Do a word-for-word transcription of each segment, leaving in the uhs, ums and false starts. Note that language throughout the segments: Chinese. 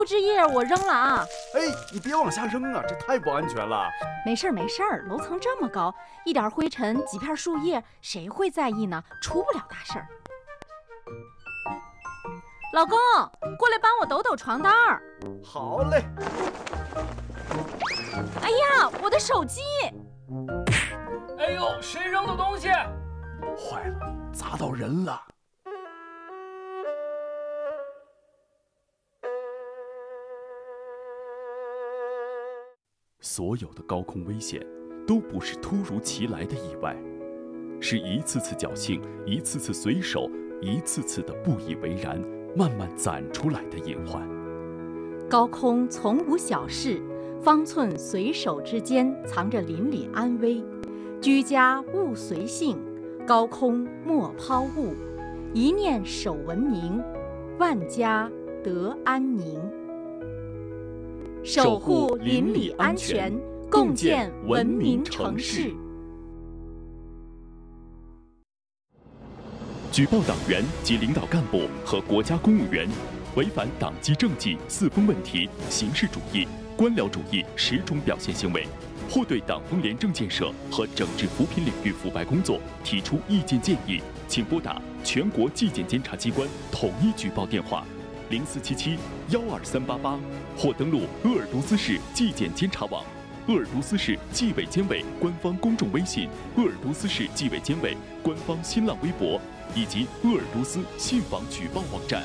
枝叶我扔了啊！ 哎，你别往下扔啊，这太不安全了。 没事儿没事儿，楼层这么高，一点灰尘几片树叶，谁会在意呢？出不了大事儿。老公，过来帮我抖抖床单儿。 好嘞。 哎呀，我的手机！ 哎呦，谁扔的东西？ 坏了，砸到人了。所有的高空危险都不是突如其来的意外，是一次次侥幸，一次次随手，一次次的不以为然，慢慢攒出来的隐患。 高空从无小事，方寸随手之间藏着邻里安危。居家勿随性，高空莫抛物，一念守文明，万家得安宁。守护邻里安全，共建文明城市。 举报党员及领导干部和国家公务员违反党纪政纪四风问题、形式主义、官僚主义十种表现行为，或对党风廉政建设和整治扶贫领域腐败工作提出意见建议，请拨打全国纪检监察机关统一举报电话零四七七幺二三八八，或登录鄂尔多斯市纪检监察网、鄂尔多斯市纪委监委官方公众微信、鄂尔多斯市纪委监委官方新浪微博以及鄂尔多斯信访举报网站。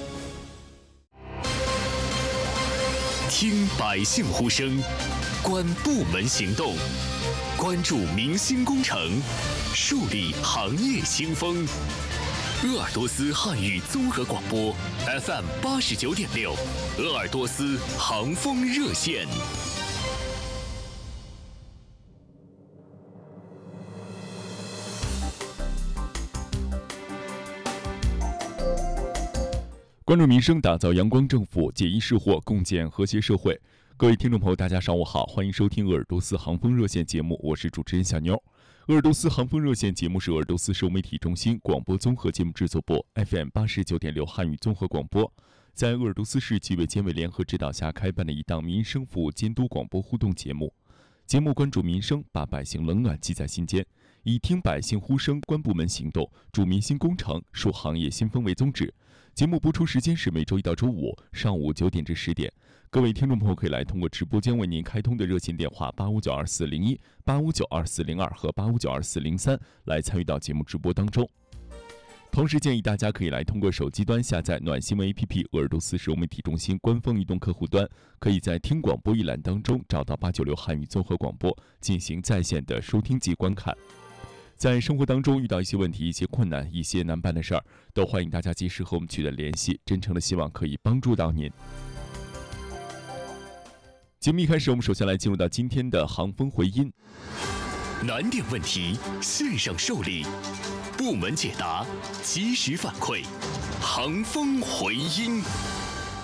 听百姓呼声，观部门行动，关注民心工程，树立行业新风。鄂尔多斯汉语综合广播 F M 八十九点六，鄂尔多斯航风热线。 关注民生，打造阳光政府，解疑释惑，共建和谐社会。各位听众朋友，大家上午好，欢迎收听鄂尔多斯航风热线节目，我是主持人小妞。鄂尔多斯航风热线节目是鄂尔多斯市媒体中心广播综合节目制作部 F M 八十九点六汉语综合广播，在鄂尔多斯市纪委监委联合指导下开办的一档民生服务监督广播互动节目。节目关注民生，把百姓冷暖记在心间，以听百姓呼声、观部门行动、助民心工程、树行业新风为宗旨。节目播出时间是每周一到周五上午九点至十点。各位听众朋友可以来通过直播间为您开通的热线电话八五九二四零一、八五九二四零二和八五九二四零三来参与到节目直播当中。同时建议大家可以来通过手机端下载暖新闻 A P P 鄂尔多斯市媒体中心官方移动客户端，可以在听广播一栏当中找到八九六汉语综合广播进行在线的收听及观看。在生活当中遇到一些问题、一些困难、一些难办的事儿，都欢迎大家及时和我们取得联系，真诚的希望可以帮助到您。节目一开始，我们首先来进入到今天的航风回音。 难点问题线上受理，部门解答及时反馈，航风回音。